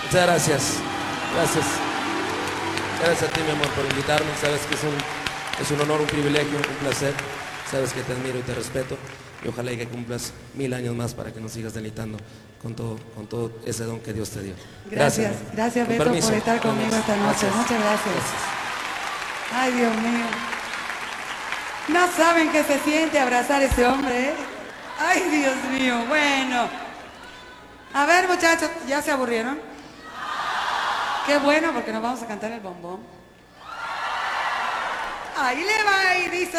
Muchas gracias. Gracias. Gracias a ti, mi amor, por invitarme. Sabes que es un honor, un privilegio, un placer. Sabes que te admiro y te respeto. Y ojalá y que cumplas 1000 años más para que nos sigas deleitando con todo ese don que Dios te dio. Gracias, gracias Beto por estar conmigo esta noche. Gracias. Muchas gracias. Ay, Dios mío. No saben qué se siente abrazar a ese hombre, ¿eh? Ay, Dios mío. Bueno. A ver, muchachos, ¿ya se aburrieron? Qué bueno, porque nos vamos a cantar el bombón. Ahí le va y dice...